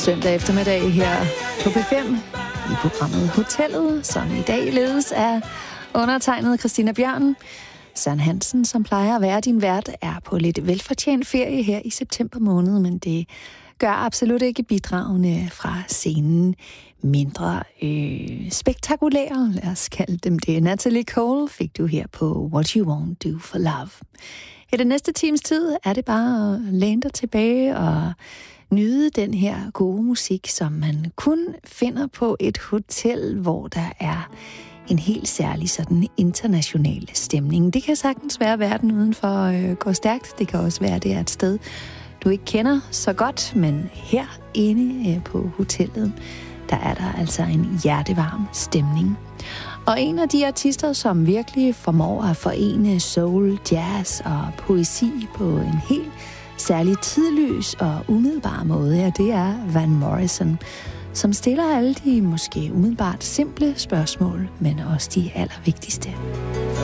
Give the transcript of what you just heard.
søndag eftermiddag her på P5 i programmet Hotellet, som i dag ledes af undertegnet Christina Bjørn. Søren Hansen, som plejer at være din vært, er på lidt velfortjent ferie her i september måned, men det gør absolut ikke bidragene fra scenen mindre spektakulære. Lad os kalde dem det. Natalie Cole fik du her på What You Won't Do For Love. I det næste times tid er det bare at læne dig tilbage og nyde den her gode musik, som man kun finder på et hotel, hvor der er en helt særlig sådan international stemning. Det kan sagtens være, verden udenfor går stærkt. Det kan også være, det er et sted, du ikke kender så godt, men herinde på hotellet, der er der altså en hjertevarm stemning. Og en af de artister, som virkelig formår at forene soul, jazz og poesi på en helt særlig tidløs og umiddelbar måde, ja, det er Van Morrison, som stiller alle de måske umiddelbart simple spørgsmål, men også de allervigtigste.